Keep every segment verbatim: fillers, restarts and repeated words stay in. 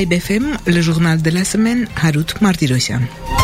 I B F M, le journal de la semaine, Harout Martirosyan.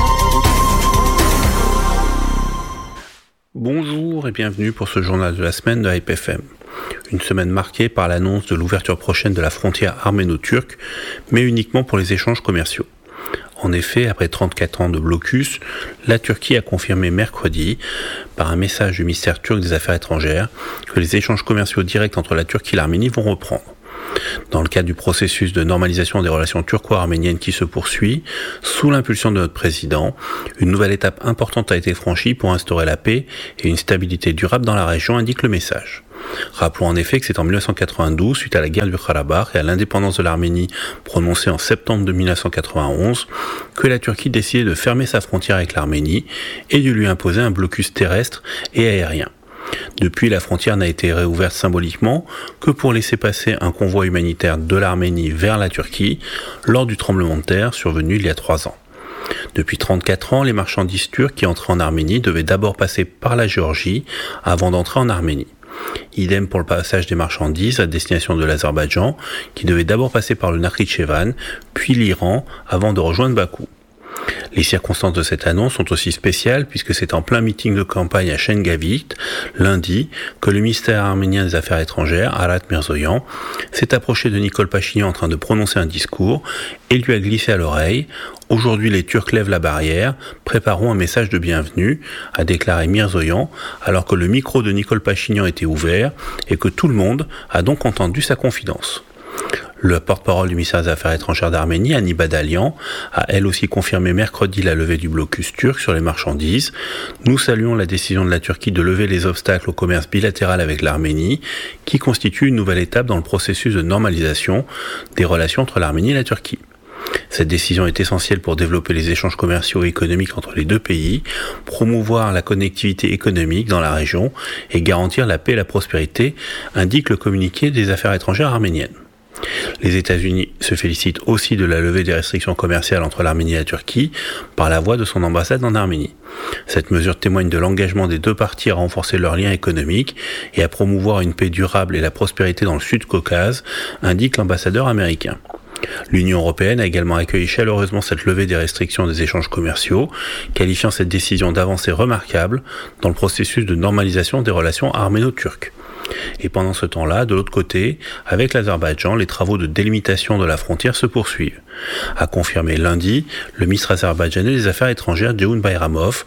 Bonjour et bienvenue pour ce journal de la semaine de I B F M. Une semaine marquée par l'annonce de l'ouverture prochaine de la frontière arméno-turque, mais uniquement pour les échanges commerciaux. En effet, après trente-quatre ans de blocus, la Turquie a confirmé mercredi, par un message du ministère turc des Affaires étrangères, que les échanges commerciaux directs entre la Turquie et l'Arménie vont reprendre. Dans le cadre du processus de normalisation des relations turco-arméniennes qui se poursuit, sous l'impulsion de notre président, une nouvelle étape importante a été franchie pour instaurer la paix et une stabilité durable dans la région, indique le message. Rappelons en effet que c'est en dix-neuf cent quatre-vingt-douze, suite à la guerre du Karabakh et à l'indépendance de l'Arménie prononcée en septembre de dix-neuf cent quatre-vingt-onze, que la Turquie décidait de fermer sa frontière avec l'Arménie et de lui imposer un blocus terrestre et aérien. Depuis, la frontière n'a été réouverte symboliquement que pour laisser passer un convoi humanitaire de l'Arménie vers la Turquie lors du tremblement de terre survenu il y a trois ans. Depuis trente-quatre ans, les marchandises turques qui entraient en Arménie devaient d'abord passer par la Géorgie avant d'entrer en Arménie. Idem pour le passage des marchandises à destination de l'Azerbaïdjan, qui devait d'abord passer par le Nakhitchevan, puis l'Iran, avant de rejoindre Bakou. Les circonstances de cette annonce sont aussi spéciales puisque c'est en plein meeting de campagne à Şengavit, lundi, que le ministère arménien des Affaires étrangères, Arat Mirzoyan, s'est approché de Nikol Pachinian en train de prononcer un discours et lui a glissé à l'oreille « Aujourd'hui les Turcs lèvent la barrière, préparons un message de bienvenue », a déclaré Mirzoyan, alors que le micro de Nikol Pachinian était ouvert et que tout le monde a donc entendu sa confidence. Le porte-parole du ministère des Affaires étrangères d'Arménie, Hani Badalian, a elle aussi confirmé mercredi la levée du blocus turc sur les marchandises. Nous saluons la décision de la Turquie de lever les obstacles au commerce bilatéral avec l'Arménie, qui constitue une nouvelle étape dans le processus de normalisation des relations entre l'Arménie et la Turquie. Cette décision est essentielle pour développer les échanges commerciaux et économiques entre les deux pays, promouvoir la connectivité économique dans la région et garantir la paix et la prospérité, indique le communiqué des Affaires étrangères arméniennes. Les États-Unis se félicitent aussi de la levée des restrictions commerciales entre l'Arménie et la Turquie par la voie de son ambassade en Arménie. Cette mesure témoigne de l'engagement des deux parties à renforcer leurs liens économiques et à promouvoir une paix durable et la prospérité dans le Sud-Caucase, indique l'ambassadeur américain. L'Union européenne a également accueilli chaleureusement cette levée des restrictions des échanges commerciaux, qualifiant cette décision d'avancée remarquable dans le processus de normalisation des relations arméno-turques. Et pendant ce temps-là, de l'autre côté, avec l'Azerbaïdjan, les travaux de délimitation de la frontière se poursuivent. A confirmé lundi le ministre azerbaïdjanais des Affaires étrangères, Ceyhun Bayramov,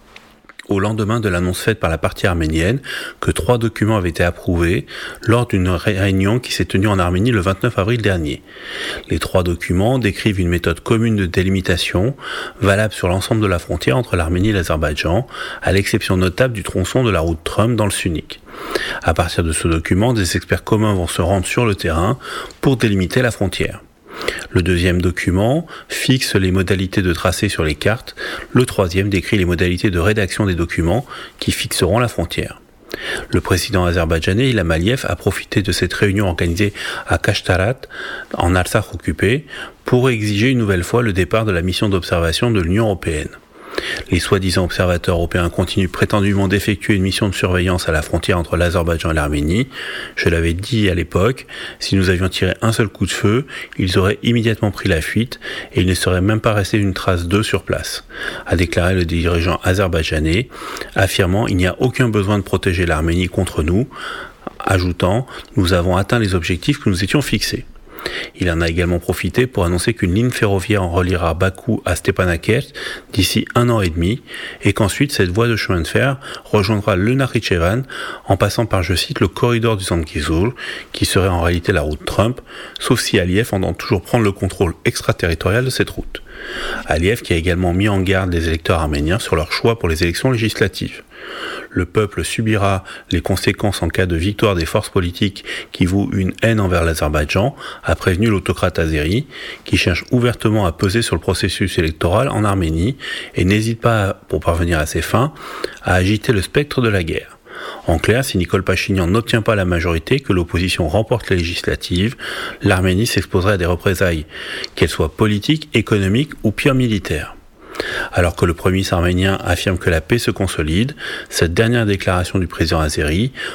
au lendemain de l'annonce faite par la partie arménienne que trois documents avaient été approuvés lors d'une réunion qui s'est tenue en Arménie le vingt-neuf avril dernier. Les trois documents décrivent une méthode commune de délimitation valable sur l'ensemble de la frontière entre l'Arménie et l'Azerbaïdjan, à l'exception notable du tronçon de la route Trump dans le Sunnik. À partir de ce document, des experts communs vont se rendre sur le terrain pour délimiter la frontière. Le deuxième document fixe les modalités de tracé sur les cartes. Le troisième décrit les modalités de rédaction des documents qui fixeront la frontière. Le président azerbaïdjanais Ilham Aliyev a profité de cette réunion organisée à Kashtarat, en Artsakh occupé, pour exiger une nouvelle fois le départ de la mission d'observation de l'Union européenne. Les soi-disant observateurs européens continuent prétendument d'effectuer une mission de surveillance à la frontière entre l'Azerbaïdjan et l'Arménie. Je l'avais dit à l'époque, si nous avions tiré un seul coup de feu, ils auraient immédiatement pris la fuite et il ne serait même pas resté une trace d'eux sur place, a déclaré le dirigeant azerbaïdjanais, affirmant il n'y a aucun besoin de protéger l'Arménie contre nous, ajoutant nous avons atteint les objectifs que nous étions fixés. Il en a également profité pour annoncer qu'une ligne ferroviaire en reliera Bakou à Stepanakert d'ici un an et demi et qu'ensuite cette voie de chemin de fer rejoindra le Nakhitchevan en passant par, je cite, le corridor du Zangezur, qui serait en réalité la route Trump, sauf si Aliyev entend toujours prendre le contrôle extraterritorial de cette route. Aliyev qui a également mis en garde les électeurs arméniens sur leur choix pour les élections législatives. Le peuple subira les conséquences en cas de victoire des forces politiques qui vouent une haine envers l'Azerbaïdjan, a prévenu l'autocrate azéri, qui cherche ouvertement à peser sur le processus électoral en Arménie et n'hésite pas, pour parvenir à ses fins, à agiter le spectre de la guerre. En clair, si Nikol Pachinian n'obtient pas la majorité, que l'opposition remporte les législatives, l'Arménie s'exposerait à des représailles, qu'elles soient politiques, économiques ou pire militaires. Alors que le Premier ministre arménien affirme que la paix se consolide, cette dernière déclaration du président azéri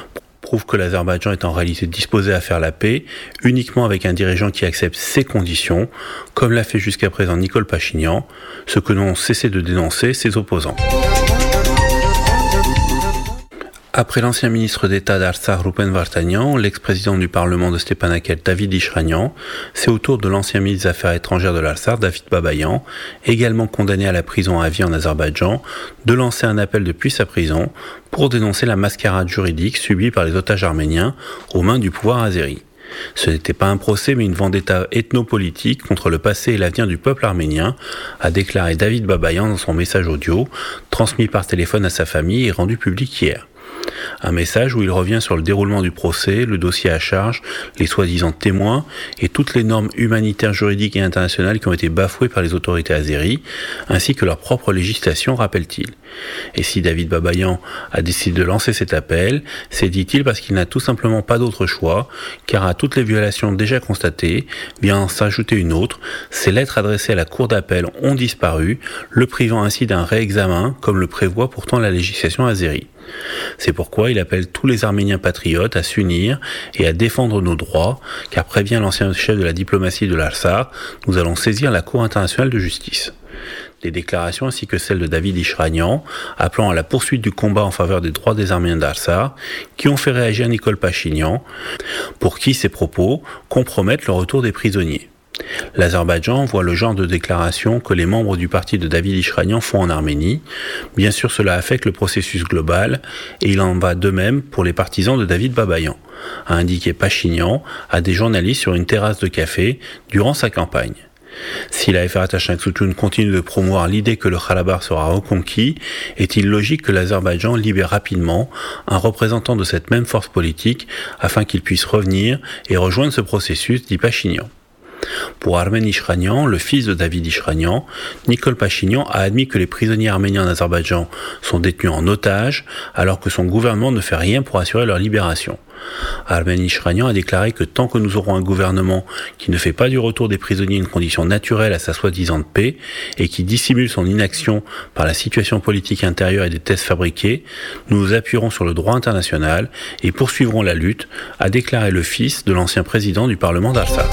prouve que l'Azerbaïdjan est en réalité disposé à faire la paix uniquement avec un dirigeant qui accepte ses conditions, comme l'a fait jusqu'à présent Nicole Pachinian, ce que n'ont cessé de dénoncer ses opposants. Après l'ancien ministre d'État d'Artsakh Rupen Vartanian, l'ex-président du Parlement de Stepanakert David Ishranian, c'est au tour de l'ancien ministre des Affaires étrangères de l'Artsakh David Babayan, également condamné à la prison à vie en Azerbaïdjan, de lancer un appel depuis sa prison pour dénoncer la mascarade juridique subie par les otages arméniens aux mains du pouvoir azéri. Ce n'était pas un procès mais une vendetta ethnopolitique contre le passé et l'avenir du peuple arménien, a déclaré David Babayan dans son message audio, transmis par téléphone à sa famille et rendu public hier. Un message où il revient sur le déroulement du procès, le dossier à charge, les soi-disant témoins et toutes les normes humanitaires, juridiques et internationales qui ont été bafouées par les autorités azéries, ainsi que leur propre législation, rappelle-t-il. Et si David Babayan a décidé de lancer cet appel, c'est, dit-il, parce qu'il n'a tout simplement pas d'autre choix, car à toutes les violations déjà constatées, vient s'ajouter une autre, ces lettres adressées à la cour d'appel ont disparu, le privant ainsi d'un réexamen, comme le prévoit pourtant la législation azérie. C'est pourquoi il appelle tous les Arméniens patriotes à s'unir et à défendre nos droits, car prévient l'ancien chef de la diplomatie de l'Artsakh, nous allons saisir la Cour internationale de justice. Des déclarations ainsi que celles de David Ishranian, appelant à la poursuite du combat en faveur des droits des Arméniens d'Artsakh, qui ont fait réagir Nicole Pachinian, pour qui ces propos compromettent le retour des prisonniers. L'Azerbaïdjan voit le genre de déclaration que les membres du parti de David Ishranian font en Arménie. Bien sûr, cela affecte le processus global, et il en va de même pour les partisans de David Babayan, a indiqué Pachinian à des journalistes sur une terrasse de café durant sa campagne. Si la F R H Nachtsutun continue de promouvoir l'idée que le Karabakh sera reconquis, est-il logique que l'Azerbaïdjan libère rapidement un représentant de cette même force politique afin qu'il puisse revenir et rejoindre ce processus, dit Pachinian. Pour Armen Ishranian, le fils de David Ishranian, Nicole Pachinian a admis que les prisonniers arméniens en Azerbaïdjan sont détenus en otage, alors que son gouvernement ne fait rien pour assurer leur libération. Armen Ishranian a déclaré que tant que nous aurons un gouvernement qui ne fait pas du retour des prisonniers une condition naturelle à sa soi-disant paix et qui dissimule son inaction par la situation politique intérieure et des tests fabriqués, nous nous appuierons sur le droit international et poursuivrons la lutte, a déclaré le fils de l'ancien président du Parlement d'Artsakh.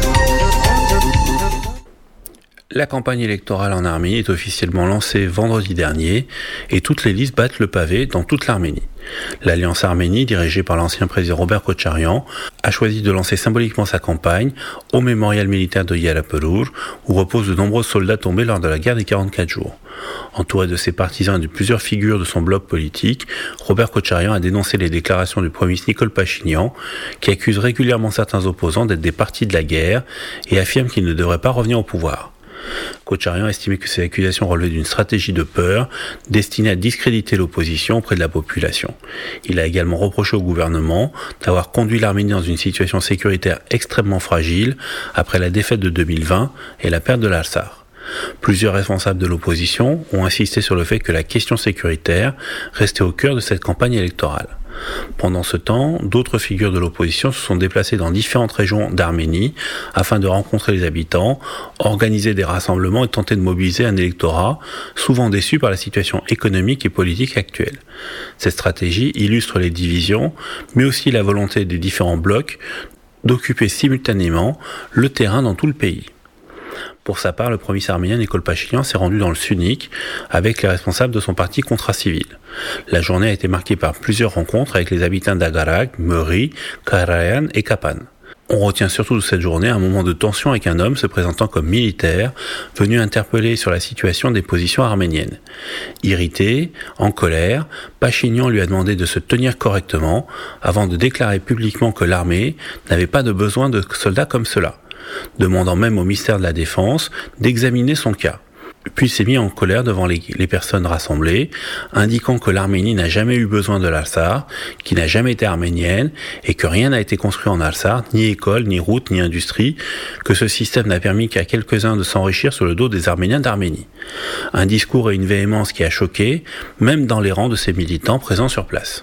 La campagne électorale en Arménie est officiellement lancée vendredi dernier et toutes les listes battent le pavé dans toute l'Arménie. L'Alliance Arménie, dirigée par l'ancien président Robert Kocharyan, a choisi de lancer symboliquement sa campagne au mémorial militaire de Yarapurur, où reposent de nombreux soldats tombés lors de la guerre des quarante-quatre jours. Entouré de ses partisans et de plusieurs figures de son bloc politique, Robert Kocharyan a dénoncé les déclarations du Premier ministre Nicole Pachinian, qui accuse régulièrement certains opposants d'être des partis de la guerre et affirme qu'ils ne devraient pas revenir au pouvoir. Kocharyan a estimé que ces accusations relevaient d'une stratégie de peur destinée à discréditer l'opposition auprès de la population. Il a également reproché au gouvernement d'avoir conduit l'Arménie dans une situation sécuritaire extrêmement fragile après la défaite de deux mille vingt et la perte de l'Artsakh. Plusieurs responsables de l'opposition ont insisté sur le fait que la question sécuritaire restait au cœur de cette campagne électorale. Pendant ce temps, d'autres figures de l'opposition se sont déplacées dans différentes régions d'Arménie afin de rencontrer les habitants, organiser des rassemblements et tenter de mobiliser un électorat souvent déçu par la situation économique et politique actuelle. Cette stratégie illustre les divisions, mais aussi la volonté des différents blocs d'occuper simultanément le terrain dans tout le pays. Pour sa part, le premier ministre arménien Nicole Pachinian s'est rendu dans le Sunnik avec les responsables de son parti Contrat Civil. La journée a été marquée par plusieurs rencontres avec les habitants d'Agarak, Meri, Karayan et Kapan. On retient surtout de cette journée un moment de tension avec un homme se présentant comme militaire, venu interpeller sur la situation des positions arméniennes. Irrité, en colère, Pachinian lui a demandé de se tenir correctement avant de déclarer publiquement que l'armée n'avait pas de besoin de soldats comme cela, demandant même au ministère de la Défense d'examiner son cas. Puis s'est mis en colère devant les, les personnes rassemblées, indiquant que l'Arménie n'a jamais eu besoin de l'Artsakh, qui n'a jamais été arménienne, et que rien n'a été construit en Artsakh, ni école, ni route, ni industrie, que ce système n'a permis qu'à quelques-uns de s'enrichir sur le dos des Arméniens d'Arménie. Un discours et une véhémence qui a choqué, même dans les rangs de ces militants présents sur place.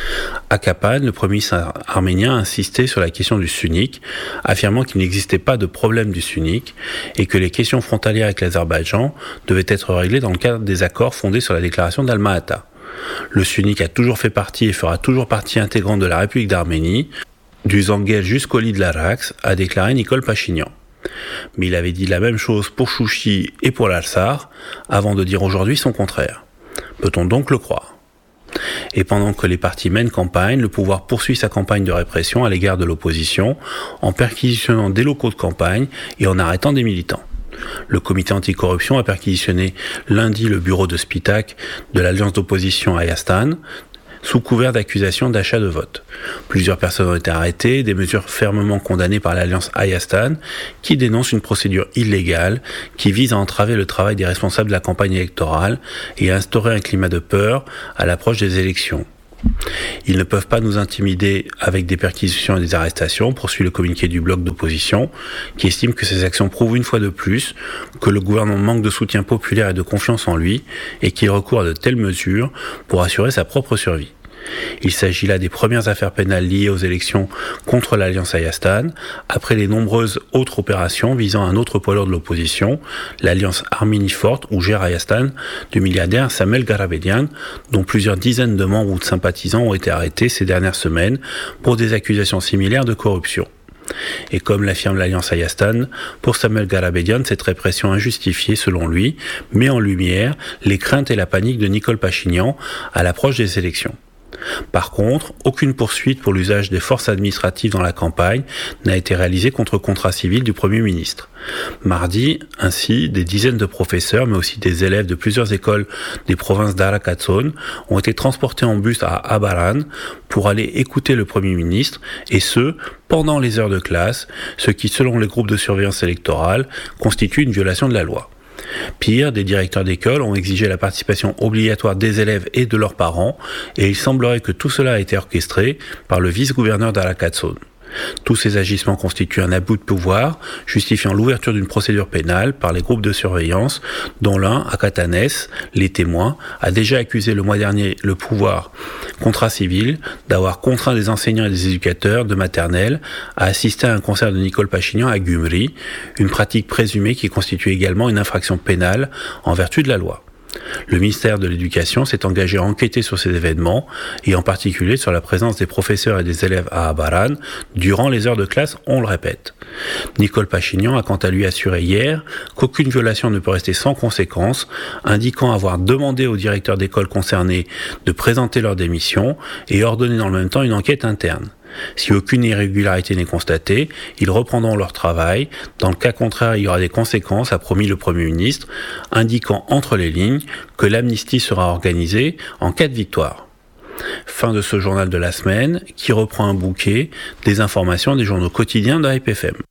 À Kapan, le premier ministre arménien a insisté sur la question du Sunnik, affirmant qu'il n'existait pas de problème du Sunnik et que les questions frontalières avec l'Azerbaïdjan devaient être réglées dans le cadre des accords fondés sur la déclaration d'Alma-Ata. Le Syunik a toujours fait partie et fera toujours partie intégrante de la République d'Arménie, du Zangel jusqu'au lit de l'Arax, a déclaré Nicole Pachinian. Mais il avait dit la même chose pour Chouchi et pour l'Alsar, avant de dire aujourd'hui son contraire. Peut-on donc le croire ? Et pendant que les partis mènent campagne, le pouvoir poursuit sa campagne de répression à l'égard de l'opposition, en perquisitionnant des locaux de campagne et en arrêtant des militants. Le comité anticorruption a perquisitionné lundi le bureau de Spitak de l'alliance d'opposition Hayastan, sous couvert d'accusations d'achat de vote. Plusieurs personnes ont été arrêtées, des mesures fermement condamnées par l'alliance Hayastan, qui dénonce une procédure illégale qui vise à entraver le travail des responsables de la campagne électorale et à instaurer un climat de peur à l'approche des élections. Ils ne peuvent pas nous intimider avec des perquisitions et des arrestations, poursuit le communiqué du bloc d'opposition, qui estime que ces actions prouvent une fois de plus que le gouvernement manque de soutien populaire et de confiance en lui, et qu'il recourt à de telles mesures pour assurer sa propre survie. Il s'agit là des premières affaires pénales liées aux élections contre l'alliance Hayastan, après les nombreuses autres opérations visant un autre poids lourd de l'opposition, l'alliance Arménie Forte ou gère Hayastan, du milliardaire Samuel Garabedian, dont plusieurs dizaines de membres ou de sympathisants ont été arrêtés ces dernières semaines pour des accusations similaires de corruption. Et comme l'affirme l'alliance Hayastan, pour Samuel Garabedian, cette répression injustifiée, selon lui, met en lumière les craintes et la panique de Nicole Pachinian à l'approche des élections. Par contre, aucune poursuite pour l'usage des forces administratives dans la campagne n'a été réalisée contre contrat civil du Premier ministre. Mardi, ainsi, des dizaines de professeurs, mais aussi des élèves de plusieurs écoles des provinces d'Arakatson ont été transportés en bus à Abaran pour aller écouter le Premier ministre, et ce, pendant les heures de classe, ce qui, selon les groupes de surveillance électorale, constitue une violation de la loi. Pire, des directeurs d'école ont exigé la participation obligatoire des élèves et de leurs parents, et il semblerait que tout cela a été orchestré par le vice-gouverneur d'Arakatson. Tous ces agissements constituent un abus de pouvoir, justifiant l'ouverture d'une procédure pénale par les groupes de surveillance, dont l'un, à Katanes, les témoins, a déjà accusé le mois dernier le pouvoir contrat civil d'avoir contraint des enseignants et des éducateurs de maternelle à assister à un concert de Nicole Pachinian à Gyumri, une pratique présumée qui constitue également une infraction pénale en vertu de la loi. Le ministère de l'Éducation s'est engagé à enquêter sur ces événements et en particulier sur la présence des professeurs et des élèves à Abaran durant les heures de classe, on le répète. Nicole Pachinian a quant à lui assuré hier qu'aucune violation ne peut rester sans conséquence, indiquant avoir demandé aux directeurs d'école concernés de présenter leur démission et ordonné dans le même temps une enquête interne. Si aucune irrégularité n'est constatée, ils reprendront leur travail. Dans le cas contraire, il y aura des conséquences, a promis le Premier ministre, indiquant entre les lignes que l'amnistie sera organisée en cas de victoire. Fin de ce journal de la semaine, qui reprend un bouquet des informations des journaux quotidiens de A P F M.